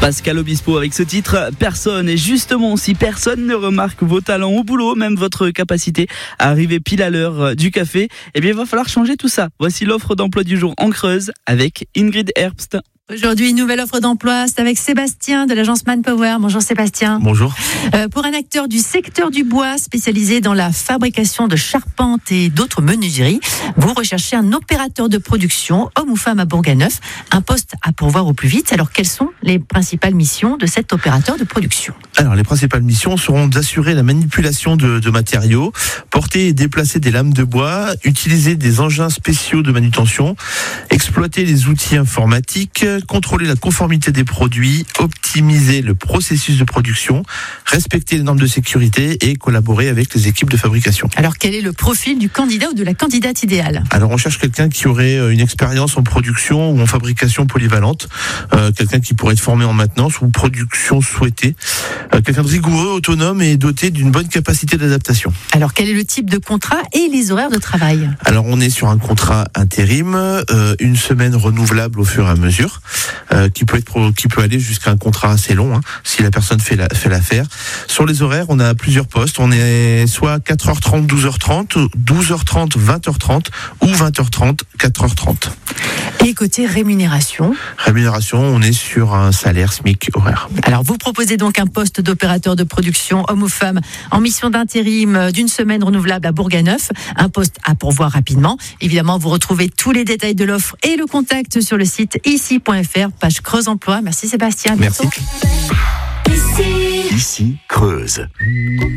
Pascal Obispo avec ce titre Personne. Et justement, si personne ne remarque vos talents au boulot, même votre capacité à arriver pile à l'heure du café, eh bien il va falloir changer tout ça. Voici l'offre d'emploi du jour en Creuse avec Ingrid Herbst. Aujourd'hui, une nouvelle offre d'emploi, c'est avec Sébastien de l'agence Manpower. Bonjour Sébastien. Bonjour. Pour un acteur du secteur du bois spécialisé dans la fabrication de charpentes et d'autres menuiseries, vous recherchez un opérateur de production, homme ou femme à Bourganeuf, un poste à pourvoir au plus vite. Alors quelles sont les principales missions de cet opérateur de production ? Alors les principales missions seront d'assurer la manipulation de matériaux, porter et déplacer des lames de bois, utiliser des engins spéciaux de manutention, exploiter les outils informatiques, contrôler la conformité des produits, optimiser le processus de production, respecter les normes de sécurité et collaborer avec les équipes de fabrication. Alors quel est le profil du candidat ou de la candidate idéale ? Alors on cherche quelqu'un qui aurait une expérience en production ou en fabrication polyvalente, quelqu'un qui pourrait être formé en maintenance ou production souhaitée, quelqu'un de rigoureux, autonome et doté d'une bonne capacité d'adaptation. Alors quel est le type de contrat et les horaires de travail ? Alors on est sur un contrat intérim, une semaine renouvelable au fur et à mesure, qui peut aller jusqu'à un contrat assez long, si la personne fait l'affaire. Sur les horaires, on a plusieurs postes. On est soit 4h30, 12h30, 12h30, 20h30 ou 20h30, 4h30. Et côté rémunération ? Rémunération, on est sur un salaire SMIC horaire. Alors vous proposez donc un poste d'opérateur de production, homme ou femme, en mission d'intérim d'une semaine renouvelable à Bourganeuf, un poste à pourvoir rapidement. Évidemment, vous retrouvez tous les détails de l'offre et le contact sur le site ici.fr, page Creuse Emploi. Merci Sébastien. Merci. Ici Creuse.